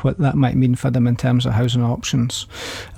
what that might mean for them in terms of housing options.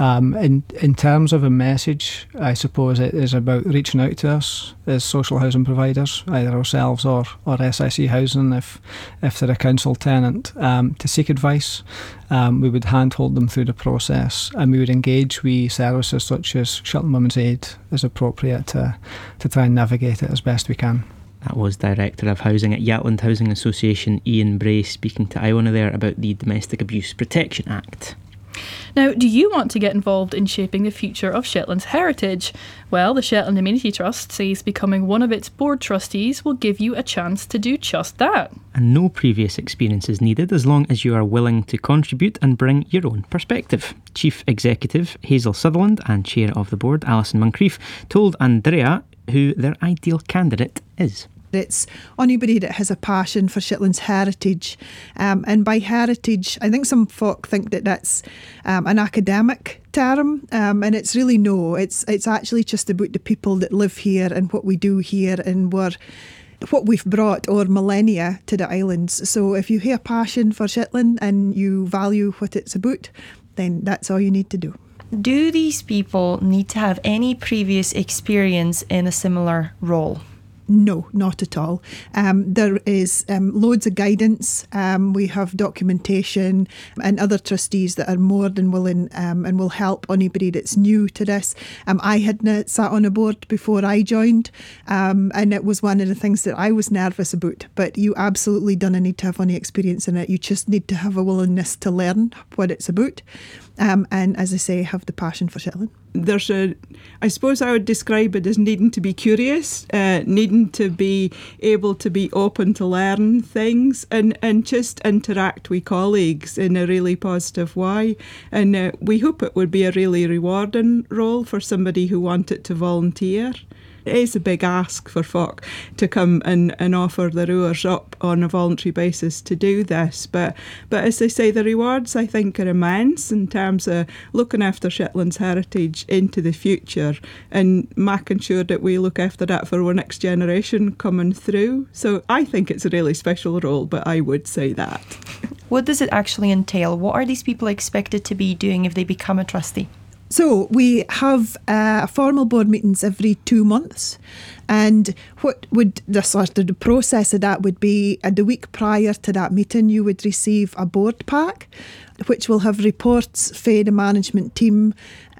In terms of a message, I suppose it is about reaching out to us as social housing providers, either ourselves or SIC Housing if they're a council tenant, to seek advice. We would handhold them through the process, and we would engage with services such as Shetland Women's Aid as appropriate to try and navigate it as best we can. That was Director of Housing at Yatland Housing Association, Ian Bray, speaking to Iona there about the Domestic Abuse Protection Act. Now, do you want to get involved in shaping the future of Shetland's heritage? Well, the Shetland Amenity Trust says becoming one of its board trustees will give you a chance to do just that. And no previous experience is needed as long as you are willing to contribute and bring your own perspective. Chief Executive Hazel Sutherland and Chair of the Board Alison Moncrieff told Andrea who their ideal candidate is. It's anybody that has a passion for Shetland's heritage. And by heritage, I think some folk think that that's an academic term. And it's really no. It's actually just about the people that live here and what we do here and what we've brought over millennia to the islands. So if you have a passion for Shetland and you value what it's about, then that's all you need to do. Do these people need to have any previous experience in a similar role? No, not at all. There is loads of guidance. We have documentation and other trustees that are more than willing and will help anybody that's new to this. I hadn't sat on a board before I joined, and it was one of the things that I was nervous about. But you absolutely don't need to have any experience in it. You just need to have a willingness to learn what it's about. And as I say, have the passion for Shetland. I suppose I would describe it as needing to be curious, needing to be able to be open to learn things and just interact with colleagues in a really positive way. And we hope it would be a really rewarding role for somebody who wanted to volunteer. It is a big ask for folk to come and offer their hours up on a voluntary basis to do this. But as I say, the rewards I think are immense in terms of looking after Shetland's heritage into the future and making sure that we look after that for our next generation coming through. So I think it's a really special role, but I would say that. What does it actually entail? What are these people expected to be doing if they become a trustee? So we have formal board meetings every 2 months, and what would the process of that would be the week prior to that meeting you would receive a board pack which will have reports for the management team.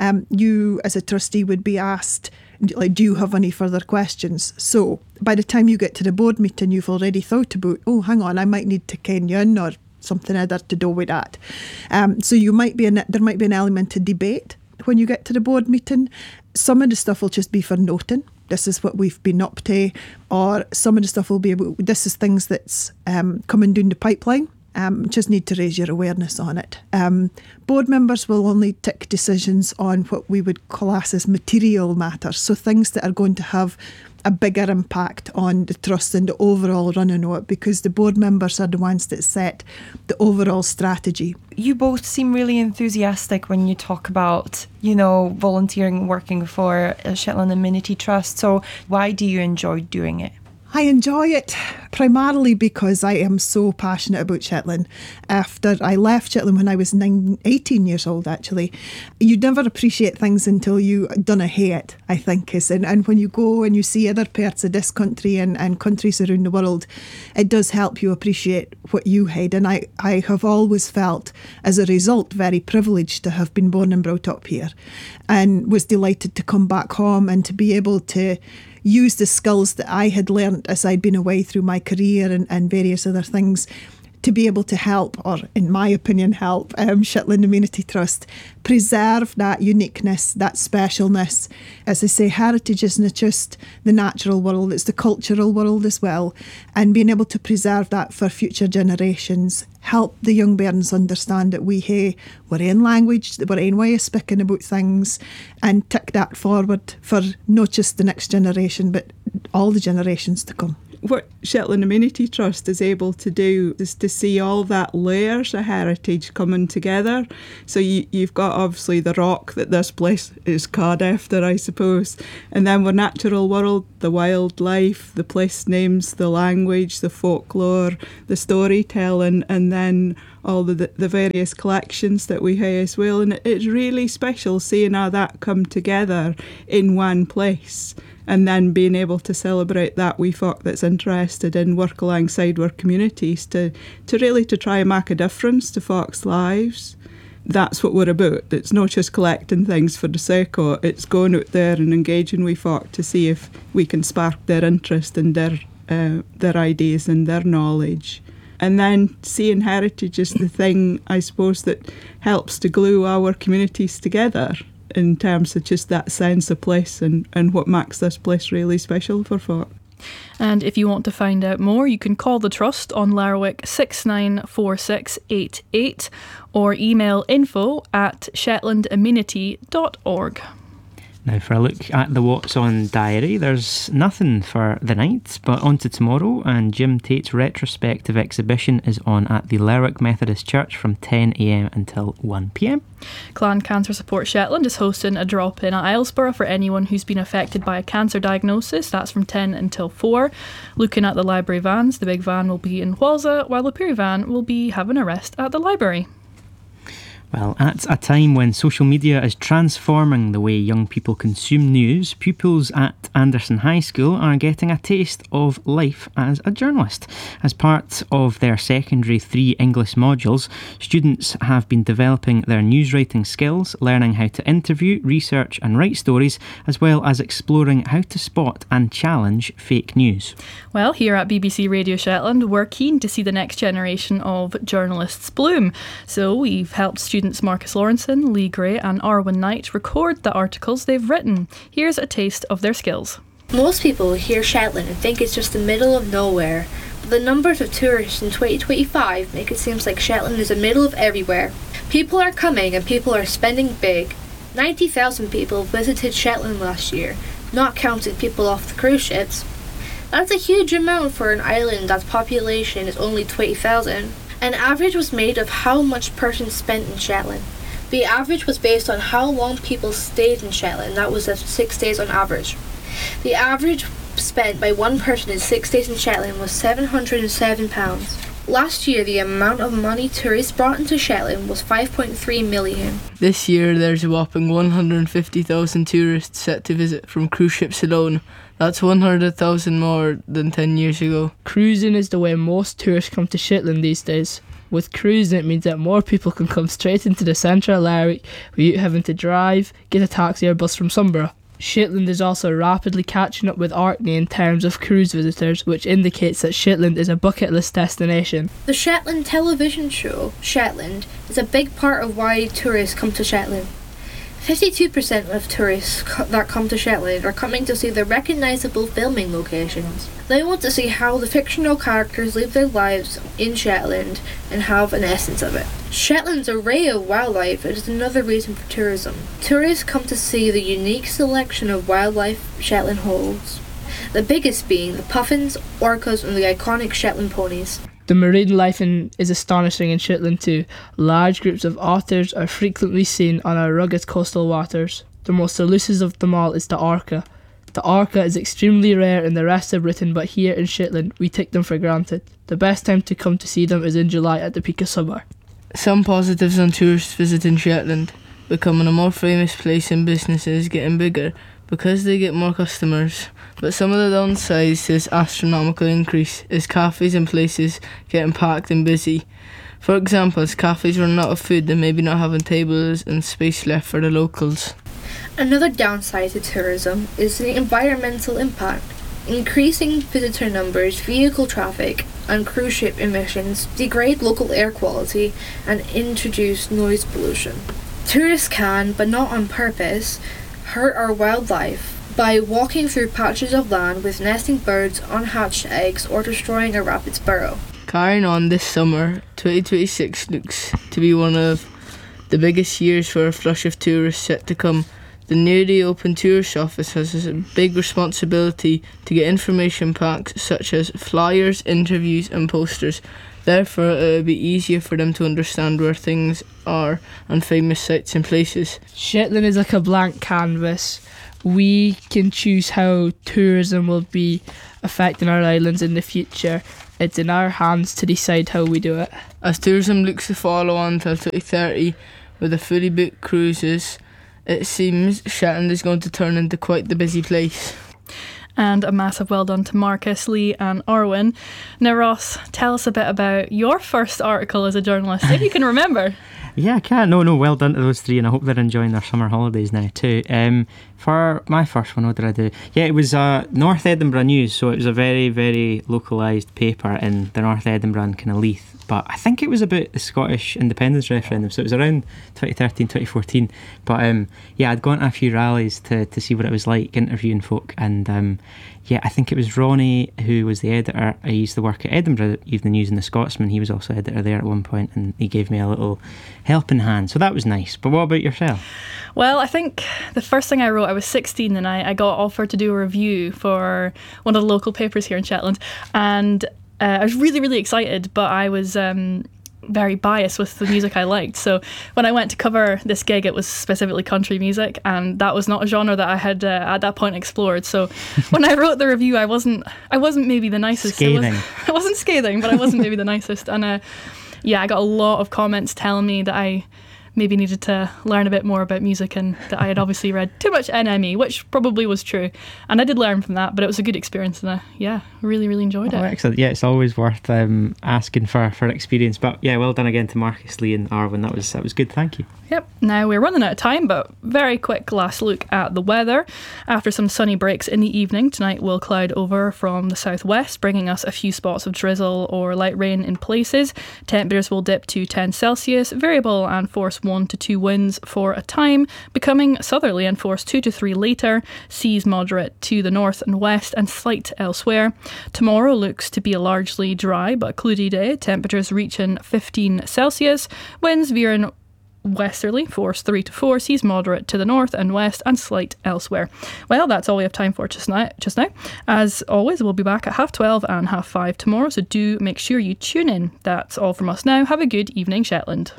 You as a trustee would be asked, like, do you have any further questions? So by the time you get to the board meeting you've already thought about, oh hang on, I might need to ken you in or something other to do with that. So there might be an element of debate when you get to the board meeting. Some of the stuff will just be for noting, this is what we've been up to, or some of the stuff will be about, this is things that's coming down the pipeline. Just need to raise your awareness on it. Board members will only take decisions on what we would class as material matters, so things that are going to have a bigger impact on the trust and the overall running of it, because the board members are the ones that set the overall strategy. You both seem really enthusiastic when you talk about, volunteering, working for Shetland Amenity Trust. So why do you enjoy doing it? I enjoy it primarily because I am so passionate about Shetland. After I left Shetland when I was 18 years old, actually, you never appreciate things until you done a hit, I think. And when you go and you see other parts of this country and countries around the world, it does help you appreciate what you had. And I have always felt, as a result, very privileged to have been born and brought up here, and was delighted to come back home and to be able to use the skills that I had learnt as I'd been away through my career and various other things to be able to help, or in my opinion help, Shetland Amenity Trust preserve that uniqueness, that specialness. As I say, heritage isn't just the natural world, it's the cultural world as well, and being able to preserve that for future generations, help the young bairns understand that we're in language, that we're in way of speaking about things, and take that forward for not just the next generation but all the generations to come. what Shetland Amenity Trust is able to do is to see all that layers of heritage coming together. So you've got obviously the rock that this place is called after, I suppose, and then our natural world, the wildlife, the place names, the language, the folklore, the storytelling, and then all the various collections that we have as well. And it's really special seeing all that come together in one place, and then being able to celebrate that we folk that's interested in work alongside our communities to really try and make a difference to folks' lives. That's what we're about. It's not just collecting things for the sake of it, it's going out there and engaging with folk to see if we can spark their interest in their ideas and their knowledge. And then seeing heritage is the thing, I suppose, that helps to glue our communities together in terms of just that sense of place and what makes this place really special for folk. And if you want to find out more, you can call the Trust on Lerwick 694688 or email info@shetlandamenity.org. Now for a look at the What's On diary, there's nothing for the night, but on to tomorrow, and Jim Tate's retrospective exhibition is on at the Lerwick Methodist Church from 10 a.m. until 1 p.m. Clan Cancer Support Shetland is hosting a drop-in at Islesborough for anyone who's been affected by a cancer diagnosis. That's from 10 until 4. Looking at the library vans, the big van will be in Whalza, while the Peary van will be having a rest at the library. Well, at a time when social media is transforming the way young people consume news, pupils at Anderson High School are getting a taste of life as a journalist. As part of their secondary 3 English modules, students have been developing their news writing skills, learning how to interview, research and write stories, as well as exploring how to spot and challenge fake news. Well, here at BBC Radio Shetland, we're keen to see the next generation of journalists bloom. So we've helped students Marcus Lawrenson, Lee Gray and Arwen Knight record the articles they've written. Here's a taste of their skills. Most people hear Shetland and think it's just the middle of nowhere, but the numbers of tourists in 2025 make it seem like Shetland is the middle of everywhere. People are coming and people are spending big. 90,000 people visited Shetland last year, not counting people off the cruise ships. That's a huge amount for an island that's population is only 20,000. An average was made of how much persons spent in Shetland. The average was based on how long people stayed in Shetland. That was at 6 days on average. The average spent by one person in 6 days in Shetland was £707. Last year, the amount of money tourists brought into Shetland was 5.3 million. This year, there's a whopping 150,000 tourists set to visit from cruise ships alone. That's 100,000 more than 10 years ago. Cruising is the way most tourists come to Shetland these days. With cruising, it means that more people can come straight into the centre of Lerwick without having to drive, get a taxi or bus from Sunborough. Shetland is also rapidly catching up with Orkney in terms of cruise visitors, which indicates that Shetland is a bucket list destination. The Shetland television show, Shetland, is a big part of why tourists come to Shetland. 52% of tourists that come to Shetland are coming to see the recognisable filming locations. They want to see how the fictional characters live their lives in Shetland and have an essence of it. Shetland's array of wildlife is another reason for tourism. Tourists come to see the unique selection of wildlife Shetland holds, the biggest being the puffins, orcas and the iconic Shetland ponies. The marine life is astonishing in Shetland too. Large groups of otters are frequently seen on our rugged coastal waters. The most elusive of them all is the orca. The orca is extremely rare in the rest of Britain, but here in Shetland we take them for granted. The best time to come to see them is in July at the peak of summer. Some positives on tourists visiting Shetland: becoming a more famous place and businesses getting bigger because they get more customers. But some of the downsides to this astronomical increase is cafes and places getting packed and busy. For example, as cafes run out of food and maybe not having tables and space left for the locals. Another downside to tourism is the environmental impact. Increasing visitor numbers, vehicle traffic, and cruise ship emissions degrade local air quality and introduce noise pollution. Tourists can, but not on purpose, hurt our wildlife by walking through patches of land with nesting birds, unhatched eggs, or destroying a rabbit's burrow. Carrying on this summer, 2026 looks to be one of the biggest years for a flush of tourists set to come The newly opened tourist office has a big responsibility to get information packs such as flyers, interviews and posters. Therefore, it will be easier for them to understand where things are and famous sites and places. Shetland is like a blank canvas. We can choose how tourism will be affecting our islands in the future. It's in our hands to decide how we do it. As tourism looks to follow on until 2030 with the fully booked cruises, it seems Shetland is going to turn into quite the busy place. And a massive well done to Marcus, Lee and Arwen. Now Ross, tell us a bit about your first article as a journalist, if you can remember. Yeah, I can. No, well done to those three, and I hope they're enjoying their summer holidays now too. For my first one, what did I do? Yeah, it was North Edinburgh News, so it was a very, very localised paper in the North Edinburgh and kind of Leith. But I think it was about the Scottish independence referendum, so it was around 2013, 2014. But yeah, I'd gone to a few rallies to see what it was like interviewing folk, and yeah, I think it was Ronnie who was the editor. I used to work at Edinburgh Evening News and the Scotsman. He was also editor there at one point, and he gave me a little helping hand, so that was nice. But what about yourself? Well, I think the first thing I wrote, I was 16 and I got offered to do a review for one of the local papers here in Shetland, and I was really, really excited, but I was very biased with the music I liked. So when I went to cover this gig, it was specifically country music, and that was not a genre that I had at that point explored. So when I wrote the review, I wasn't maybe the nicest. Scathing. I wasn't scathing, but I wasn't maybe the nicest. And yeah, I got a lot of comments telling me that I maybe needed to learn a bit more about music, and that I had obviously read too much NME, which probably was true. And I did learn from that, but it was a good experience, and I really, really enjoyed it. Excellent. Yeah, it's always worth asking for experience. But yeah, well done again to Marcus, Lee and Arwen. That was good. Thank you. Yep. Now we're running out of time, but very quick last look at the weather. After some sunny breaks in the evening, tonight will cloud over from the southwest, bringing us a few spots of drizzle or light rain in places. Temperatures will dip to 10 Celsius, variable and force 1 to 2 winds for a time, becoming southerly and force 2 to 3 later. Seas moderate to the north and west and slight elsewhere. Tomorrow looks to be a largely dry but cloudy day. Temperatures reaching 15 Celsius. Winds veering westerly, force 3 to 4, seas moderate to the north and west and slight elsewhere. Well, that's all we have time for just now. As always, we'll be back at 12:30 and 5:30 tomorrow, so do make sure you tune in. That's all from us now. Have a good evening, Shetland.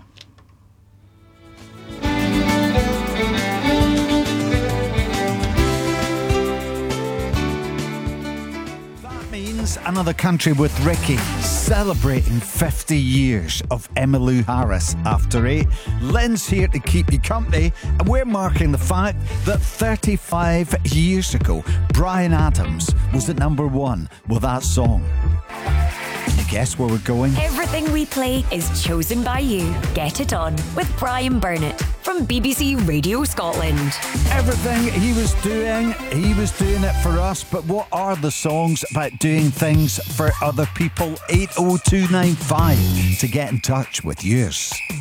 Another Country with Ricky, celebrating 50 years of Emmylou Harris after 8. Lynn's here to keep you company, and we're marking the fact that 35 years ago, Bryan Adams was at number 1 with that song. Can you guess where we're going? Everything we play is chosen by you. Get It On with Brian Burnett from BBC Radio Scotland. Everything he was doing it for us, but what are the songs about doing things for other people? 80295 to get in touch with yours.